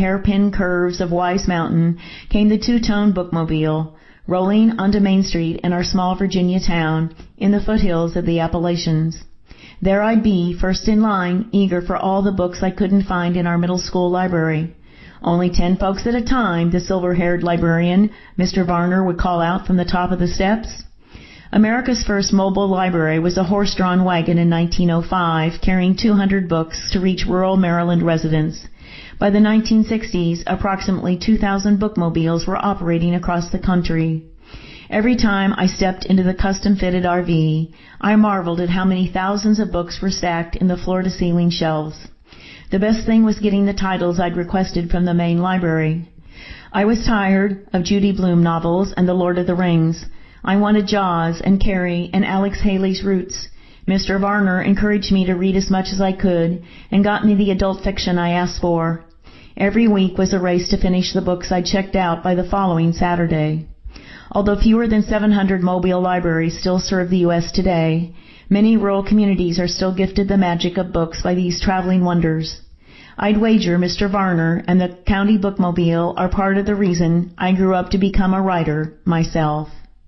hairpin curves of Wise Mountain came the two-tone bookmobile, rolling onto Main Street in our small Virginia town in the foothills of the Appalachians. There I'd be, first in line, eager for all the books I couldn't find in our middle school library. Only 10 folks at a time, the silver-haired librarian, Mr. Varner, would call out from the top of the steps. America's first mobile library was a horse-drawn wagon in 1905, carrying 200 books to reach rural Maryland residents. By the 1960s, approximately 2,000 bookmobiles were operating across the country. Every time I stepped into the custom-fitted RV, I marveled at how many thousands of books were stacked in the floor-to-ceiling shelves. The best thing was getting the titles I'd requested from the main library. I was tired of Judy Blume novels and The Lord of the Rings. I wanted Jaws and Carrie and Alex Haley's Roots. Mr. Varner encouraged me to read as much as I could and got me the adult fiction I asked for. Every week was a race to finish the books I'd checked out by the following Saturday. Although fewer than 700 mobile libraries still serve the U.S. today, many rural communities are still gifted the magic of books by these traveling wonders. I'd wager Mr. Varner and the county bookmobile are part of the reason I grew up to become a writer myself.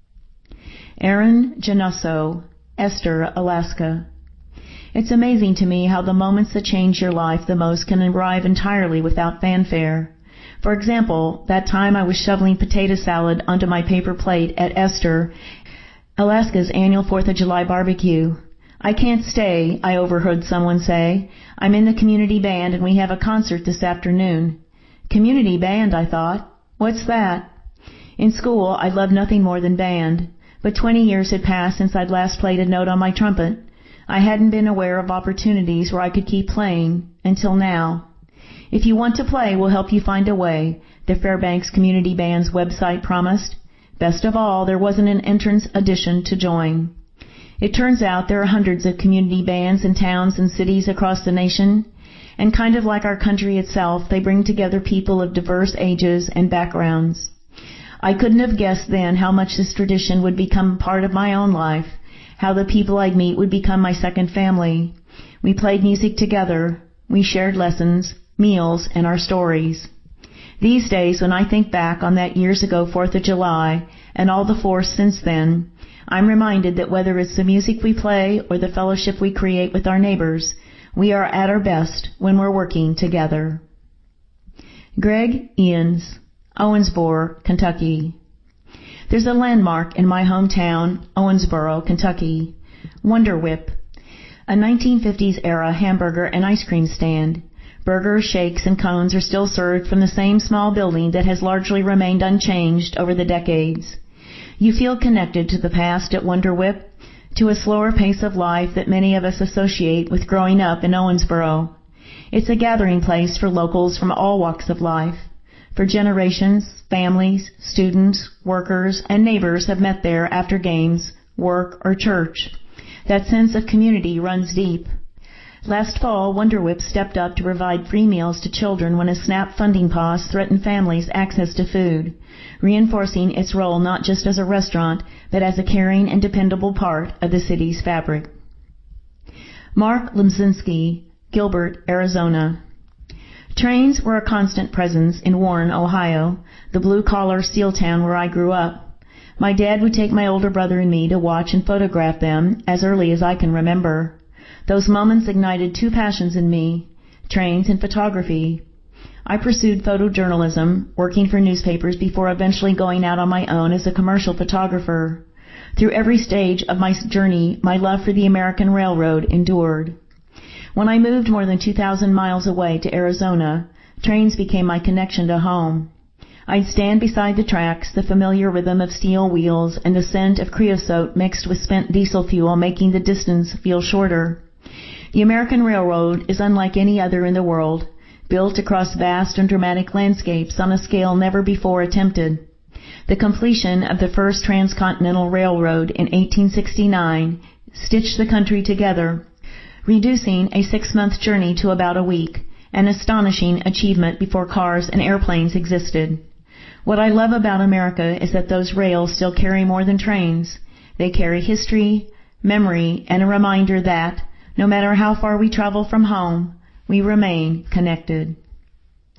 Aaron Janoso, Esther, Alaska. It's amazing to me how the moments that change your life the most can arrive entirely without fanfare. For example, that time I was shoveling potato salad onto my paper plate at Esther, Alaska's annual 4th of July barbecue. I can't stay, I overheard someone say. I'm in the community band and we have a concert this afternoon. Community band, I thought. What's that? In school, I loved nothing more than band. But 20 years had passed since I'd last played a note on my trumpet. I hadn't been aware of opportunities where I could keep playing until now. If you want to play, we'll help you find a way, the Fairbanks Community Band's website promised. Best of all, there wasn't an entrance addition to join. It turns out there are hundreds of community bands in towns and cities across the nation, and kind of like our country itself, they bring together people of diverse ages and backgrounds. I couldn't have guessed then how much this tradition would become part of my own life, how the people I'd meet would become my second family. We played music together. We shared lessons, meals, and our stories. These days, when I think back on that years ago 4th of July and all the fourths since then, I'm reminded that whether it's the music we play or the fellowship we create with our neighbors, we are at our best when we're working together. Greg Ians, Owensboro, Kentucky. There's a landmark in my hometown, Owensboro, Kentucky, Wonder Whip, a 1950s-era hamburger and ice cream stand. Burgers, shakes, and cones are still served from the same small building that has largely remained unchanged over the decades. You feel connected to the past at Wonder Whip, to a slower pace of life that many of us associate with growing up in Owensboro. It's a gathering place for locals from all walks of life. For generations, families, students, workers, and neighbors have met there after games, work, or church. That sense of community runs deep. Last fall, Wonder Whip stepped up to provide free meals to children when a SNAP funding pause threatened families' access to food, reinforcing its role not just as a restaurant, but as a caring and dependable part of the city's fabric. Mark Lemzinski, Gilbert, Arizona. Trains were a constant presence in Warren, Ohio, the blue-collar steel town where I grew up. My dad would take my older brother and me to watch and photograph them as early as I can remember. Those moments ignited two passions in me, trains and photography. I pursued photojournalism, working for newspapers before eventually going out on my own as a commercial photographer. Through every stage of my journey, my love for the American Railroad endured. When I moved more than 2,000 miles away to Arizona, trains became my connection to home. I'd stand beside the tracks, the familiar rhythm of steel wheels and the scent of creosote mixed with spent diesel fuel making the distance feel shorter. The American Railroad is unlike any other in the world, built across vast and dramatic landscapes on a scale never before attempted. The completion of the first transcontinental railroad in 1869 stitched the country together, reducing a 6-month journey to about a week, an astonishing achievement before cars and airplanes existed. What I love about America is that those rails still carry more than trains. They carry history, memory, and a reminder that, no matter how far we travel from home, we remain connected.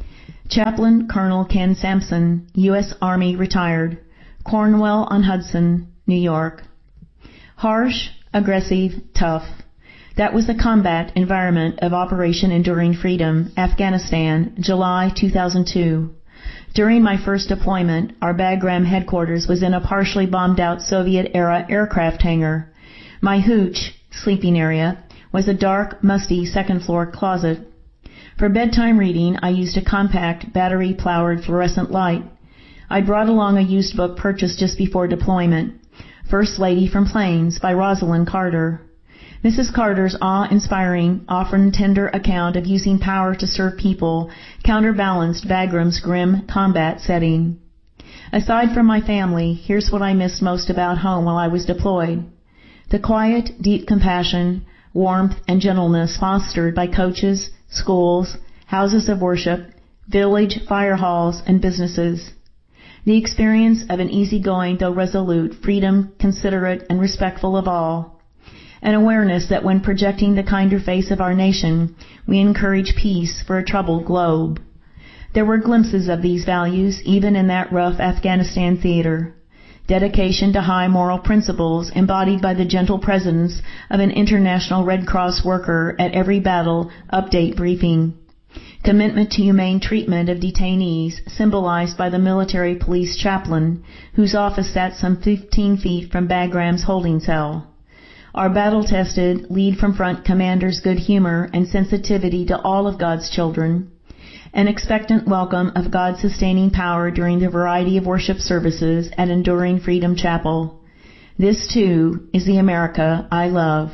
Chaplain Colonel Ken Sampson, U.S. Army, retired, Cornwall-on-Hudson, New York. Harsh, aggressive, tough. That was the combat environment of Operation Enduring Freedom, Afghanistan, July 2002. During my first deployment, our Bagram headquarters was in a partially bombed-out Soviet-era aircraft hangar. My hooch, sleeping area, was a dark, musty second-floor closet. For bedtime reading, I used a compact, battery-powered fluorescent light. I brought along a used book purchased just before deployment, First Lady from Plains by Rosalind Carter. Mrs. Carter's awe-inspiring, often tender account of using power to serve people counterbalanced Bagram's grim combat setting. Aside from my family, here's what I missed most about home while I was deployed. The quiet, deep compassion, warmth, and gentleness fostered by coaches, schools, houses of worship, village fire halls, and businesses. The experience of an easygoing though resolute freedom, considerate and respectful of all. An awareness that when projecting the kinder face of our nation, we encourage peace for a troubled globe. There were glimpses of these values even in that rough Afghanistan theater. Dedication to high moral principles embodied by the gentle presence of an International Red Cross worker at every battle update briefing. Commitment to humane treatment of detainees symbolized by the military police chaplain, whose office sat some 15 feet from Bagram's holding cell. Our battle-tested, lead-from-front commander's good humor and sensitivity to all of God's children. An expectant welcome of God's sustaining power during the variety of worship services at Enduring Freedom Chapel. This, too, is the America I love.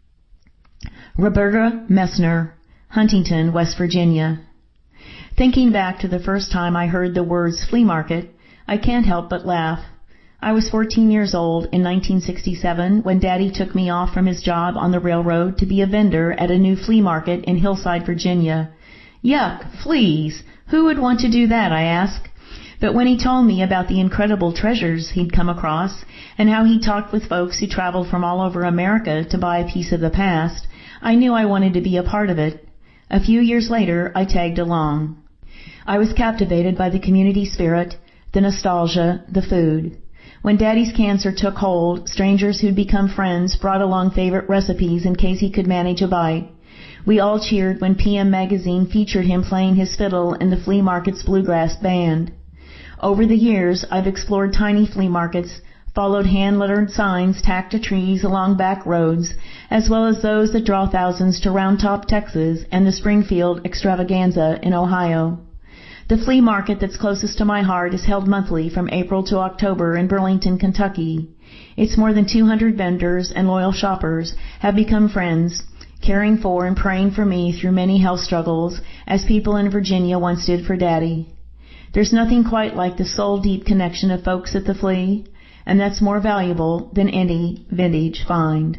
Roberta Messner, Huntington, West Virginia. Thinking back to the first time I heard the words flea market, I can't help but laugh. I was 14 years old in 1967 when Daddy took me off from his job on the railroad to be a vendor at a new flea market in Hillside, Virginia. Yuck, fleas! Who would want to do that, I asked. But when he told me about the incredible treasures he'd come across and how he talked with folks who traveled from all over America to buy a piece of the past, I knew I wanted to be a part of it. A few years later, I tagged along. I was captivated by the community spirit, the nostalgia, the food. When Daddy's cancer took hold, strangers who'd become friends brought along favorite recipes in case he could manage a bite. We all cheered when PM Magazine featured him playing his fiddle in the flea market's bluegrass band. Over the years, I've explored tiny flea markets, followed hand-lettered signs tacked to trees along back roads, as well as those that draw thousands to Round Top, Texas, and the Springfield Extravaganza in Ohio. The flea market that's closest to my heart is held monthly from April to October in Burlington, Kentucky. Its more than 200 vendors and loyal shoppers have become friends, caring for and praying for me through many health struggles, as people in Virginia once did for Daddy. There's nothing quite like the soul-deep connection of folks at the flea, and that's more valuable than any vintage find.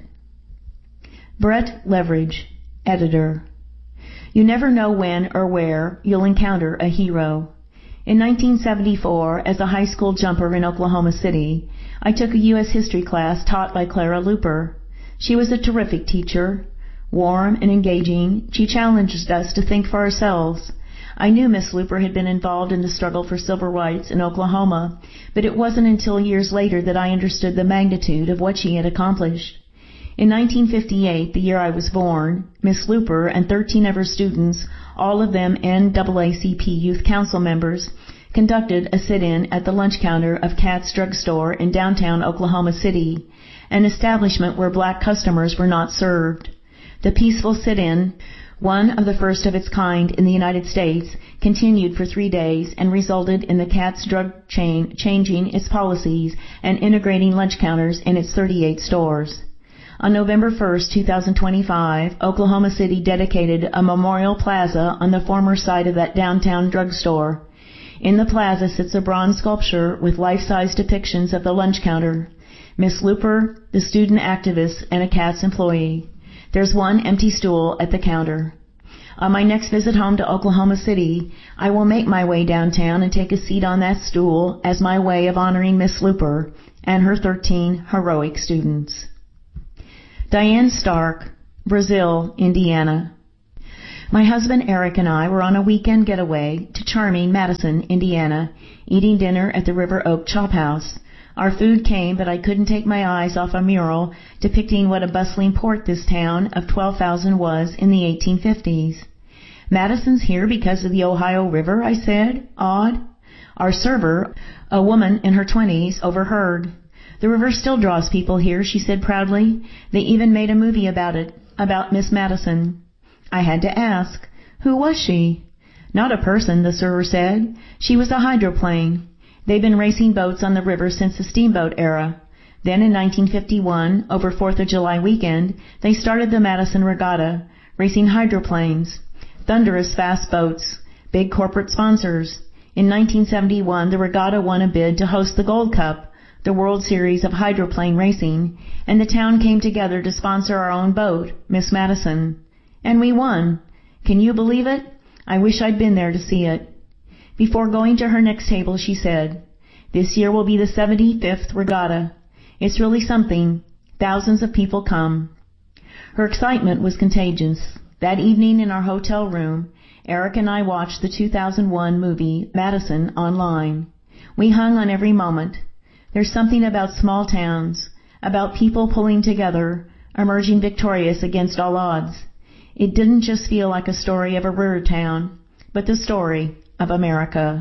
Brett Leverage, Editor. You never know when or where you'll encounter a hero. In 1974, as a high school jumper in Oklahoma City, I took a U.S. history class taught by Clara Luper. She was a terrific teacher. Warm and engaging, she challenged us to think for ourselves. I knew Miss Luper had been involved in the struggle for civil rights in Oklahoma, but it wasn't until years later that I understood the magnitude of what she had accomplished. In 1958, the year I was born, Miss Luper and 13 of her students, all of them NAACP Youth Council members, conducted a sit-in at the lunch counter of Katz Drug Store in downtown Oklahoma City, an establishment where black customers were not served. The peaceful sit-in, one of the first of its kind in the United States, continued for 3 days and resulted in the Katz drug chain changing its policies and integrating lunch counters in its 38 stores. On November 1, 2025, Oklahoma City dedicated a memorial plaza on the former site of that downtown drugstore. In the plaza sits a bronze sculpture with life-size depictions of the lunch counter, Miss Luper, the student activist, and a Katz employee. There's one empty stool at the counter. On my next visit home to Oklahoma City, I will make my way downtown and take a seat on that stool as my way of honoring Miss Luper and her 13 heroic students. Diane Stark, Brazil, Indiana. My husband Eric and I were on a weekend getaway to charming Madison, Indiana, eating dinner at the River Oak Chop House. Our food came, but I couldn't take my eyes off a mural depicting what a bustling port this town of 12,000 was in the 1850s. Madison's here because of the Ohio River, I said, awed. Our server, a woman in her 20s, overheard. The river still draws people here, she said proudly. They even made a movie about it, about Miss Madison. I had to ask, who was she? Not a person, the server said. She was a hydroplane. They've been racing boats on the river since the steamboat era. Then in 1951, over 4th of July weekend, they started the Madison Regatta, racing hydroplanes. Thunderous fast boats, big corporate sponsors. In 1971, the regatta won a bid to host the Gold Cup, the World Series of hydroplane racing, and the town came together to sponsor our own boat, Miss Madison. And we won. Can you believe it? I wish I'd been there to see it. Before going to her next table, she said, "This year will be the 75th regatta. It's really something. Thousands of people come." Her excitement was contagious. That evening in our hotel room, Eric and I watched the 2001 movie Madison online. We hung on every moment. There's something about small towns, about people pulling together, emerging victorious against all odds. It didn't just feel like a story of a river town, but the story of America.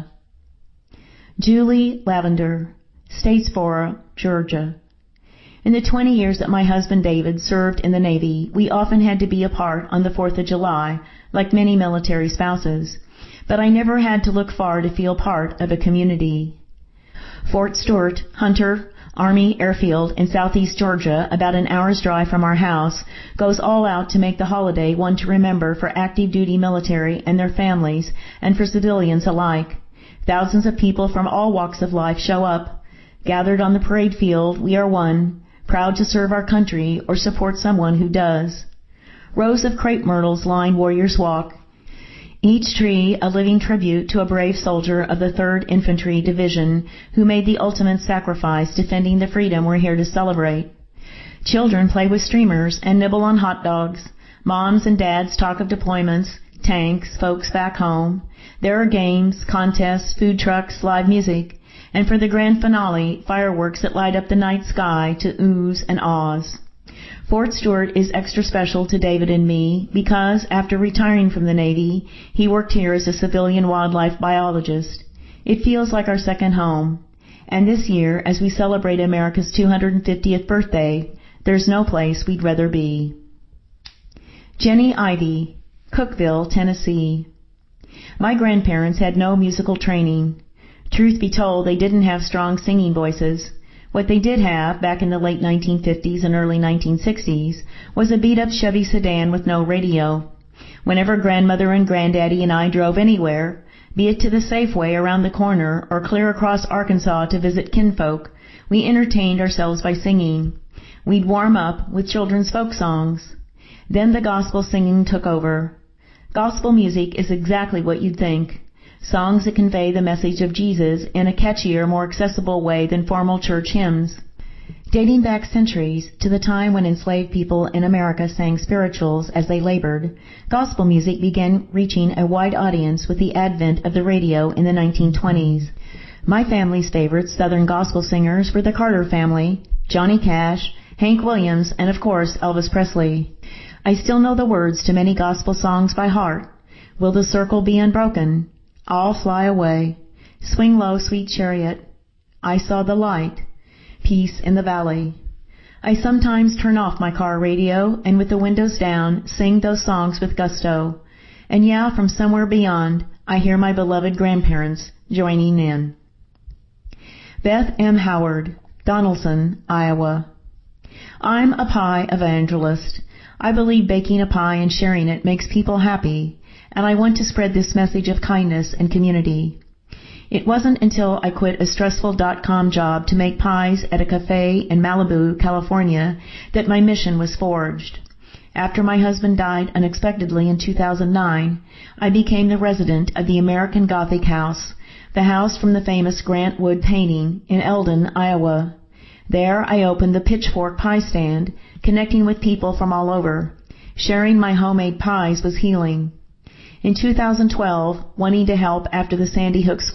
Julie Lavender, Statesboro, Georgia. In the 20 years that my husband David served in the Navy, we often had to be apart on the 4th of July, like many military spouses. But I never had to look far to feel part of a community. Fort Stewart, Hunter Army Airfield in southeast Georgia, about an hour's drive from our house, goes all out to make the holiday one to remember for active duty military and their families, and for civilians alike. Thousands of people from all walks of life show up. Gathered on the parade field, we are one, proud to serve our country or support someone who does. Rows of crepe myrtles line Warrior's Walk, each tree a living tribute to a brave soldier of the 3rd Infantry Division who made the ultimate sacrifice defending the freedom we're here to celebrate. Children play with streamers and nibble on hot dogs. Moms and dads talk of deployments, tanks, folks back home. There are games, contests, food trucks, live music, and for the grand finale, fireworks that light up the night sky to oohs and ahs. Fort Stewart is extra special to David and me because, after retiring from the Navy, he worked here as a civilian wildlife biologist. It feels like our second home. And this year, as we celebrate America's 250th birthday, there's no place we'd rather be. Jenny Ivy, Cookeville, Tennessee. My grandparents had no musical training. Truth be told, they didn't have strong singing voices. What they did have, back in the late 1950s and early 1960s, was a beat-up Chevy sedan with no radio. Whenever Grandmother and Granddaddy and I drove anywhere, be it to the Safeway around the corner or clear across Arkansas to visit kinfolk, we entertained ourselves by singing. We'd warm up with children's folk songs. Then the gospel singing took over. Gospel music is exactly what you'd think. Songs that convey the message of Jesus in a catchier, more accessible way than formal church hymns. Dating back centuries to the time when enslaved people in America sang spirituals as they labored, gospel music began reaching a wide audience with the advent of the radio in the 1920s. My family's favorite Southern gospel singers were the Carter family, Johnny Cash, Hank Williams, and of course Elvis Presley. I still know the words to many gospel songs by heart. Will the circle be unbroken? All fly away. Swing low, sweet chariot. I saw the light. Peace in the valley. I sometimes turn off my car radio and with the windows down sing those songs with gusto. And yeah, from somewhere beyond, I hear my beloved grandparents joining in. Beth M. Howard, Donaldson, Iowa. I'm a pie evangelist. I believe baking a pie and sharing it makes people happy, and I want to spread this message of kindness and community. It wasn't until I quit a stressful .com job to make pies at a cafe in Malibu, California, that my mission was forged. After my husband died unexpectedly in 2009, I became the resident of the American Gothic House, the house from the famous Grant Wood painting in Eldon, Iowa. There I opened the Pitchfork Pie Stand, connecting with people from all over. Sharing my homemade pies was healing. In 2012, wanting to help after the Sandy Hook